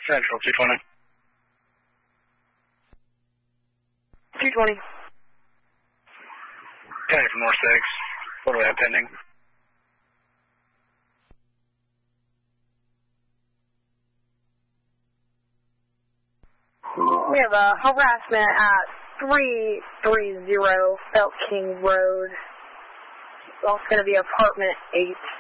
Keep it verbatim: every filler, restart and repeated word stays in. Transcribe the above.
Central, two twenty. two twenty. County from North six. What do we have pending? We have a harassment at three three zero Felt King Road. It's also going to be apartment eight.